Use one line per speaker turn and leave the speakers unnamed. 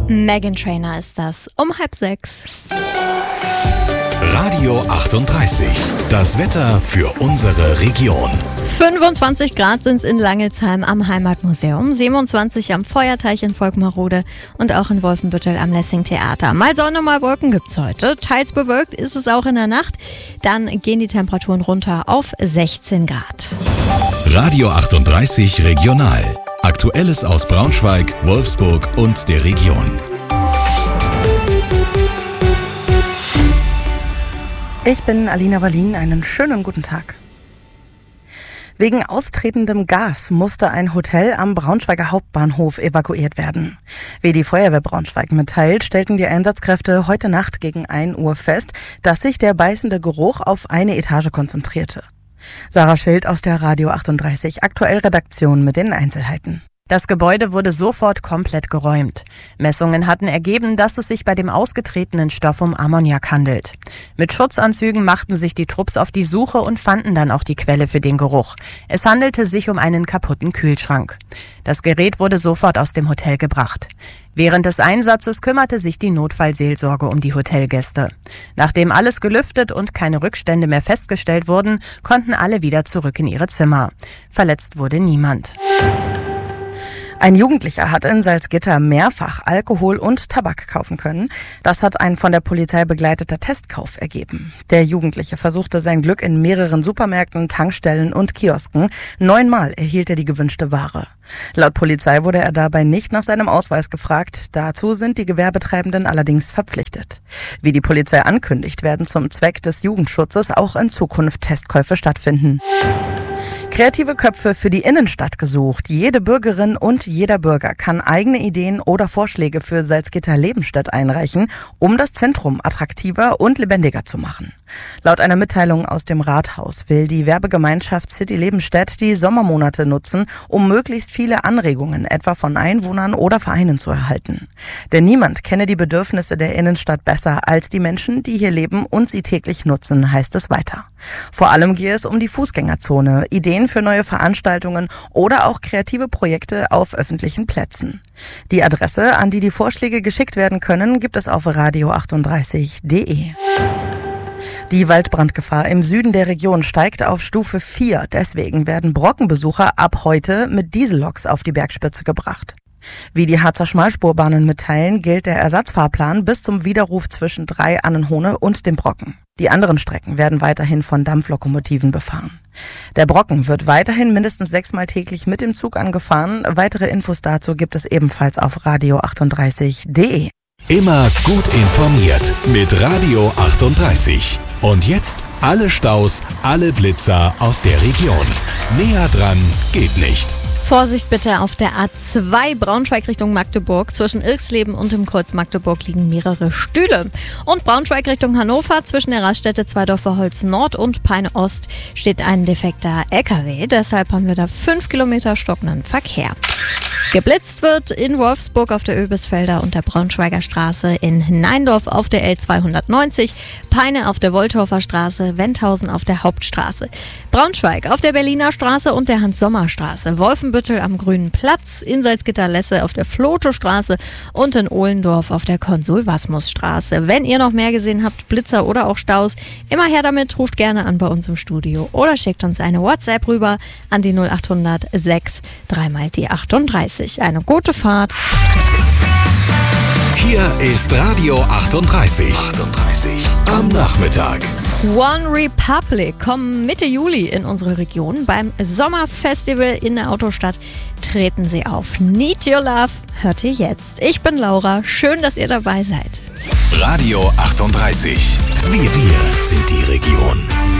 Meghan Trainor ist das, um 5:30.
Radio 38, das Wetter für unsere Region.
25 Grad sind es in Langelsheim am Heimatmuseum, 27 am Feuerteich in Volkmarode und auch in Wolfenbüttel am Lessing-Theater. Mal Sonne, mal Wolken gibt's heute. Teils bewölkt ist es auch in der Nacht. Dann gehen die Temperaturen runter auf 16 Grad.
Radio 38 Regional. Aktuelles aus Braunschweig, Wolfsburg und der Region.
Ich bin Alina Wallin, einen schönen guten Tag. Wegen austretendem Gas musste ein Hotel am Braunschweiger Hauptbahnhof evakuiert werden. Wie die Feuerwehr Braunschweig mitteilt, stellten die Einsatzkräfte heute Nacht gegen 1 Uhr fest, dass sich der beißende Geruch auf eine Etage konzentrierte. Sarah Schild aus der Radio 38 Aktuell-Redaktion mit den Einzelheiten.
Das Gebäude wurde sofort komplett geräumt. Messungen hatten ergeben, dass es sich bei dem ausgetretenen Stoff um Ammoniak handelt. Mit Schutzanzügen machten sich die Trupps auf die Suche und fanden dann auch die Quelle für den Geruch. Es handelte sich um einen kaputten Kühlschrank. Das Gerät wurde sofort aus dem Hotel gebracht. Während des Einsatzes kümmerte sich die Notfallseelsorge um die Hotelgäste. Nachdem alles gelüftet und keine Rückstände mehr festgestellt wurden, konnten alle wieder zurück in ihre Zimmer. Verletzt wurde niemand.
Ein Jugendlicher hat in Salzgitter mehrfach Alkohol und Tabak kaufen können. Das hat ein von der Polizei begleiteter Testkauf ergeben. Der Jugendliche versuchte sein Glück in mehreren Supermärkten, Tankstellen und Kiosken. 9-mal erhielt er die gewünschte Ware. Laut Polizei wurde er dabei nicht nach seinem Ausweis gefragt. Dazu sind die Gewerbetreibenden allerdings verpflichtet. Wie die Polizei ankündigt, werden zum Zweck des Jugendschutzes auch in Zukunft Testkäufe stattfinden. Kreative Köpfe für die Innenstadt gesucht. Jede Bürgerin und jeder Bürger kann eigene Ideen oder Vorschläge für Salzgitter-Lebenstedt einreichen, um das Zentrum attraktiver und lebendiger zu machen. Laut einer Mitteilung aus dem Rathaus will die Werbegemeinschaft City Lebenstedt die Sommermonate nutzen, um möglichst viele Anregungen, etwa von Einwohnern oder Vereinen, zu erhalten. Denn niemand kenne die Bedürfnisse der Innenstadt besser als die Menschen, die hier leben und sie täglich nutzen, heißt es weiter. Vor allem gehe es um die Fußgängerzone, Ideen für neue Veranstaltungen oder auch kreative Projekte auf öffentlichen Plätzen. Die Adresse, an die die Vorschläge geschickt werden können, gibt es auf radio38.de. Die Waldbrandgefahr im Süden der Region steigt auf Stufe 4. Deswegen werden Brockenbesucher ab heute mit Dieselloks auf die Bergspitze gebracht. Wie die Harzer Schmalspurbahnen mitteilen, gilt der Ersatzfahrplan bis zum Widerruf zwischen 3 Annenhohne und dem Brocken. Die anderen Strecken werden weiterhin von Dampflokomotiven befahren. Der Brocken wird weiterhin mindestens 6-mal täglich mit dem Zug angefahren. Weitere Infos dazu gibt es ebenfalls auf radio38.de.
Immer gut informiert mit Radio 38. Und jetzt alle Staus, alle Blitzer aus der Region. Näher dran geht nicht.
Vorsicht bitte auf der A2 Braunschweig Richtung Magdeburg. Zwischen Ilksleben und dem Kreuz Magdeburg liegen mehrere Stühle. Und Braunschweig Richtung Hannover zwischen der Raststätte Zweidorfer Holz Nord und Peine Ost steht ein defekter LKW. Deshalb haben wir da 5 Kilometer stockenden Verkehr. Geblitzt wird in Wolfsburg auf der Öbisfelder und der Braunschweiger Straße, in Neindorf auf der L290, Peine auf der Woltorfer Straße, Wendhausen auf der Hauptstraße, Braunschweig auf der Berliner Straße und der Hans-Sommer-Straße, Wolfenbüttel am Grünen Platz, in Salzgitter-Lesse auf der Flotow-Straße und in Ohlendorf auf der Konsul-Wasmus-Straße. Wenn ihr noch mehr gesehen habt, Blitzer oder auch Staus, immer her damit, ruft gerne an bei uns im Studio oder schickt uns eine WhatsApp rüber an die 0800 6 3 die 38. Eine gute Fahrt.
Hier ist Radio 38. Am Nachmittag.
One Republic kommen Mitte Juli in unsere Region. Beim Sommerfestival in der Autostadt treten sie auf. Need Your Love hört ihr jetzt. Ich bin Laura. Schön, dass ihr dabei seid.
Radio 38. Wir sind die Region.